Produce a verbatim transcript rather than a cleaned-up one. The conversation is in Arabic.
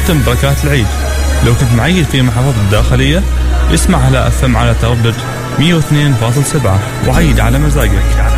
تتم بركات العيد. لو كنت معيد في محافظة الداخلية اسمع على أف ام على تردد مية واثنين فاصلة سبعة وعيد على مزاجك.